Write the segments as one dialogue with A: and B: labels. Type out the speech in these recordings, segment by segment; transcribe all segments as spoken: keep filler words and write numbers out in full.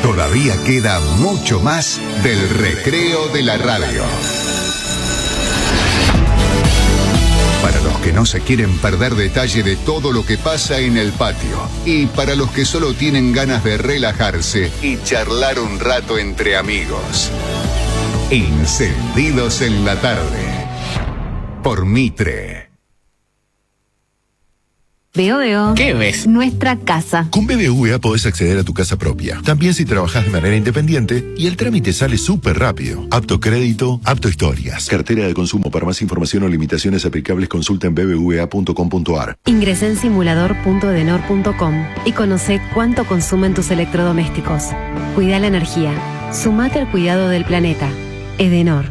A: Todavía queda mucho más del recreo de la radio. Para los que no se quieren perder detalle de todo lo que pasa en el patio. Y para los que solo tienen ganas de relajarse y charlar un rato entre amigos. Encendidos en la tarde. Por Mitre.
B: Veo, veo.
C: ¿Qué ves?
B: Nuestra casa.
D: Con B B V A podés acceder a tu casa propia. También si trabajás de manera independiente y el trámite sale súper rápido. Apto crédito, apto historias. Cartera de consumo. Para más información o limitaciones aplicables consulta en b b v a punto com punto a r.
B: Ingresá en simulador punto edenor punto com y conocé cuánto consumen tus electrodomésticos. Cuida la energía. Sumate al cuidado del planeta. Edenor.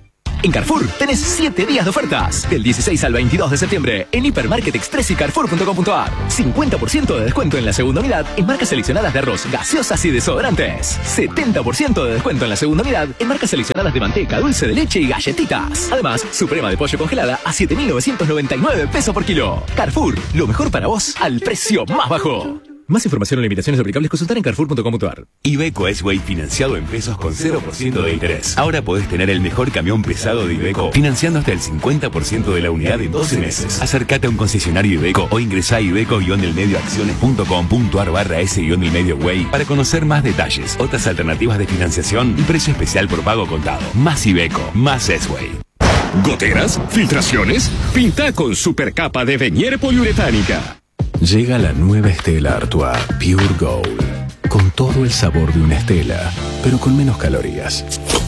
C: En Carrefour tenés siete días de ofertas. Del dieciséis al veintidós de septiembre en Hipermarket Express y Carrefour punto com punto a r. cincuenta por ciento de descuento en la segunda unidad en marcas seleccionadas de arroz, gaseosas y desodorantes. setenta por ciento de descuento en la segunda unidad en marcas seleccionadas de manteca, dulce de leche y galletitas. Además, suprema de pollo congelada a siete mil novecientos noventa y nueve pesos por kilo. Carrefour, lo mejor para vos al precio más bajo. Más información o limitaciones aplicables consultar en carrefour punto com punto a r.
E: Iveco S-Way financiado en pesos con cero por ciento de interés. Ahora podés tener el mejor camión pesado de Iveco financiando hasta el cincuenta por ciento de la unidad en doce meses. Acércate a un concesionario Iveco o ingresá a iveco-delmedioacciones punto com punto a r barra S-Medio-Way para conocer más detalles, otras alternativas de financiación y precio especial por pago contado. Más Iveco, más S-Way.
F: ¿Goteras? ¿Filtraciones? Pinta con supercapa de Venier poliuretánica.
G: Llega la nueva Stella Artois Pure Gold, con todo el sabor de una Stella, pero con menos calorías.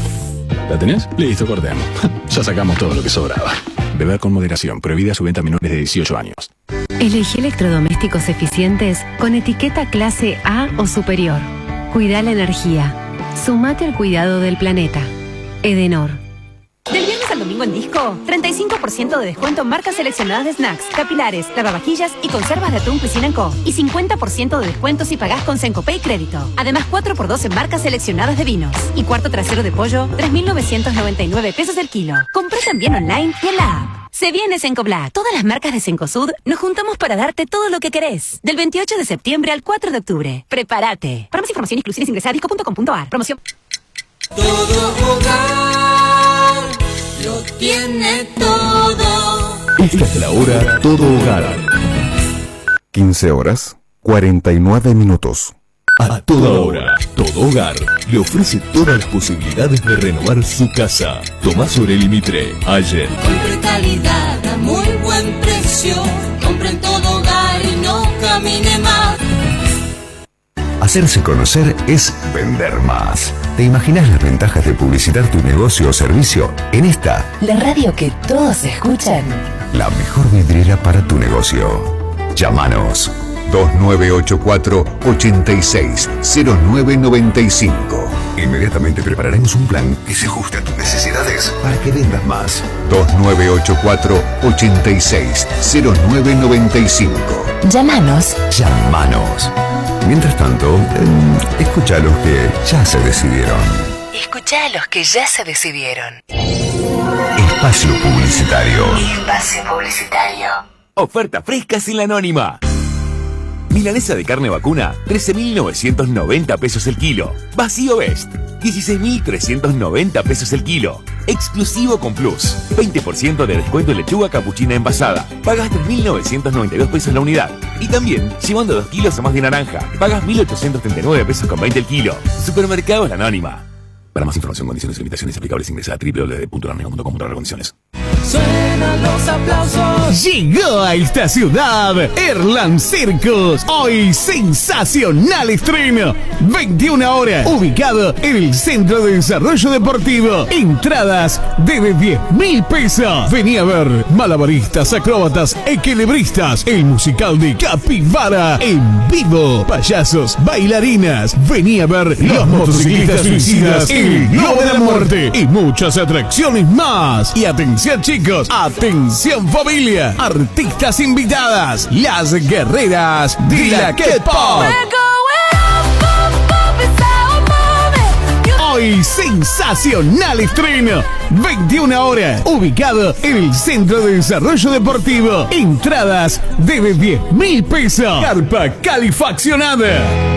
G: ¿La tenés? Listo, cortemos. Ya sacamos todo lo que sobraba. Beber con moderación, prohibida su venta a menores de dieciocho años.
B: Elegí electrodomésticos eficientes con etiqueta clase A o superior. Cuida la energía. Sumate al cuidado del planeta. Edenor.
H: Del viernes al domingo en Disco, treinta y cinco por ciento de descuento en marcas seleccionadas de snacks, capilares, lavavajillas y conservas de atún Cuisine Co. Y cincuenta por ciento de descuento si pagás con Sencopay Crédito. Además, cuatro por dos en marcas seleccionadas de vinos. Y cuarto trasero de pollo, tres mil novecientos noventa y nueve pesos el kilo. Compré también online y en la app. Se viene Senco Black. Todas las marcas de Cencosud nos juntamos para darte todo lo que querés. Del veintiocho de septiembre al cuatro de octubre. Prepárate. Para más información, inclusiones ingresa a disco punto com punto a r. Promoción.
I: Todo hogar lo tiene todo.
J: Esta es la hora Todo Hogar. quince horas, cuarenta y nueve minutos.
K: A toda hora, Todo Hogar le ofrece todas las posibilidades de renovar su casa. Tomás Orelli Mitre, ayer.
I: Compre calidad a muy buen precio. Compre en Todo Hogar y no camine más.
A: Hacerse conocer es vender más. ¿Te imaginas las ventajas de publicitar tu negocio o servicio en esta?
L: La radio que todos escuchan.
A: La mejor vidriera para tu negocio. Llámanos dos nueve ocho cuatro, ocho seis, cero nueve nueve cinco. Inmediatamente prepararemos un plan que se ajuste a tus necesidades para que vendas más. dos nueve ocho cuatro, ocho seis, cero nueve nueve cinco.
L: Llámanos.
A: Llámanos. Mientras tanto, eh, escucha a los que ya se decidieron.
L: Escucha a los que ya se decidieron.
A: Espacio publicitario.
L: Espacio publicitario.
E: Oferta fresca sin la anónima. Milanesa de carne vacuna, trece mil novecientos noventa pesos el kilo. Vacío Best, dieciséis mil trescientos noventa pesos el kilo. Exclusivo con Plus, veinte por ciento de descuento en lechuga capuchina envasada. Pagas tres mil novecientos noventa y dos pesos la unidad. Y también, llevando dos kilos o más de naranja, pagas mil ochocientos treinta y nueve pesos con veinte el kilo. Supermercados La Anónima. Para más información, condiciones y limitaciones aplicables, ingresa a doble u doble u doble u punto anónima punto com punto a r condiciones.
I: Suenan los aplausos.
M: Llegó a esta ciudad Erland Circus. Hoy sensacional estreno. veintiuna horas. Ubicado en el Centro de Desarrollo Deportivo. Entradas desde diez mil pesos. Vení a ver malabaristas, acróbatas, equilibristas. El musical de Capibara en vivo. Payasos, bailarinas. Vení a ver los motociclistas suicidas. El Globo de la Muerte. Y muchas atracciones más. Y atención, chicos, atención familia, artistas invitadas, las guerreras de la K-pop. Hoy sensacional estreno, veintiuna horas, ubicado en el Centro de Desarrollo Deportivo. Entradas desde diez mil pesos. Carpa calefaccionada.